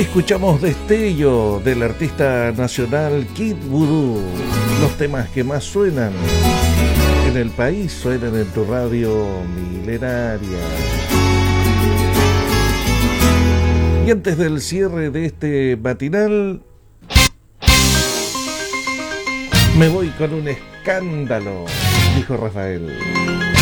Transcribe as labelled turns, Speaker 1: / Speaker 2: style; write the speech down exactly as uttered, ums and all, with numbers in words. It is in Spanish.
Speaker 1: Escuchamos Destello del artista nacional Kid Voodoo. Los temas que más suenan en el país suenan en tu radio milenaria. Y antes del cierre de este matinal, me voy con un escándalo, dijo Rafael.